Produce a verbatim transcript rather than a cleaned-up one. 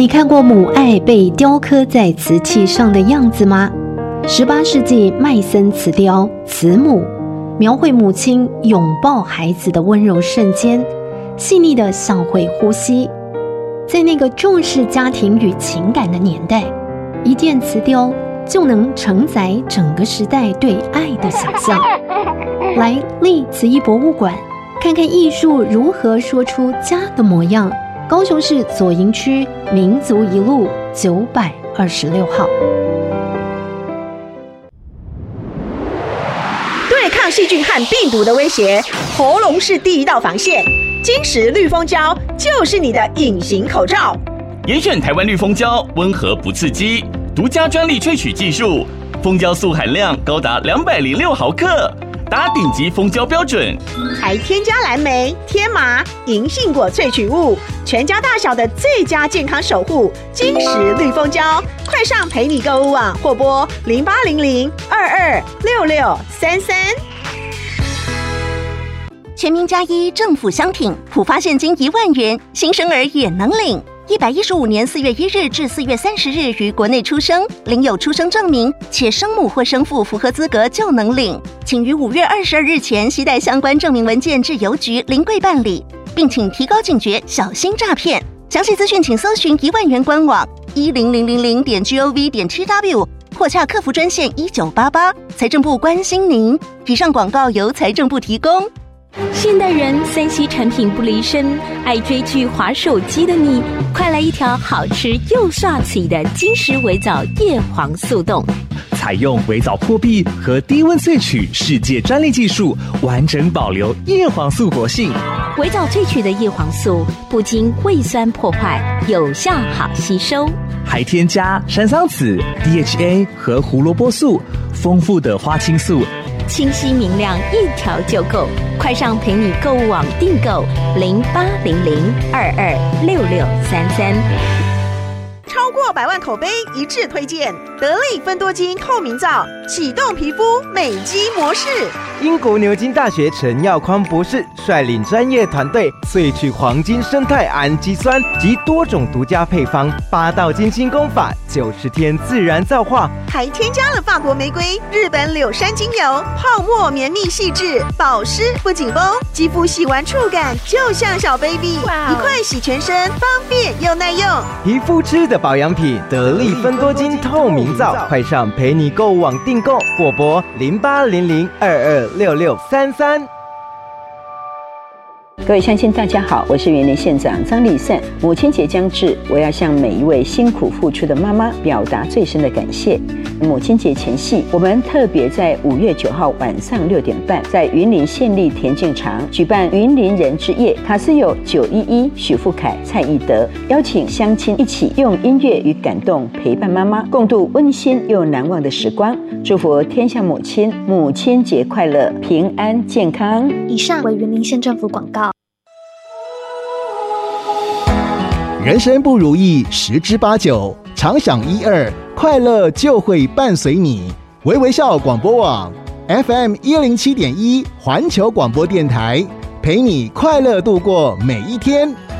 你看过母爱被雕刻在瓷器上的样子吗？十八世纪麦森瓷雕《慈母》描绘母亲拥抱孩子的温柔瞬间，细腻的像会呼吸。在那个重视家庭与情感的年代，一件瓷雕就能承载整个时代对爱的想象。来历慈艺博物馆看看艺术如何说出家的模样。高雄市左营区民族一路九百二十六号。 对抗细菌和病毒的威胁，喉咙是第一道防线。金石绿蜂胶就是你的隐形口罩。 严选台湾绿蜂胶，温和不刺激，独家专利萃取技术，蜂胶素含量高达两百零六毫克。达顶级蜂胶标准， 还添加蓝莓、天麻、银杏果萃取物，全家大小的最佳健康守护。金石绿蜂胶，快上陪你购物网或拨零八零零二二六六三三。 全民加一政府相挺，普发现金一万元，新生儿也能领。一百一十五年四月一日至四月三十日于国内出生，领有出生证明，且生母或生父符合资格就能领。请于五月二十二日前携带相关证明文件至邮局临柜办理，并请提高警觉，小心诈骗。详细资讯请搜寻一万元官网一零零零零点 gov 点 tw 或洽客服专线一九八八。财政部关心您。以上广告由财政部提供。 现代人三 C 产品不离身，爱追剧滑手机的你，快来一条好吃又帅气的金石微藻叶黄素冻。 采用微藻破壁和低温萃取世界专利技术，完整保留叶黄素活性。 微藻萃取的叶黄素不经胃酸破坏，有效好吸收， 还添加山桑子、D H A 和胡萝卜素，丰富的花青素， 清晰明亮，一条就够。快上陪你购物网订购零八零零二二六六三三。 超过百万口碑一致推荐得力芬多精透明皂，启动皮肤美肌模式。 英国牛津大学陈耀匡博士率领专业团队萃取黄金生态氨基酸及多种独家配方，八道金星功法，九十天自然皂化， 还添加了法国玫瑰、日本柳杉精油，泡沫绵密细致，保湿不紧绷，肌肤洗完触感就像小 baby， 一块洗全身，方便又耐用。 皮肤吃的保养品，得力芬多精透明皂，快上陪你购物网订购或拨零八零零二二六六三三。 各位乡亲大家好，我是云林县长张丽善。母亲节将至，我要向每一位辛苦付出的妈妈表达最深的感谢。母亲节前夕，我们特别在五月九号晚上六点半，在云林县立田径场举办云林人之夜，卡司有九一一、许富凯、蔡义德，邀请乡亲一起用音乐与感动陪伴妈妈，共度温馨又难忘的时光。祝福天下母亲母亲节快乐，平安健康。 以上为云林县政府广告。 人生不如意十之八九，常想一二，快乐就会伴随你。微微笑广播网 F M 一零七点一，环球广播电台，陪你快乐度过每一天。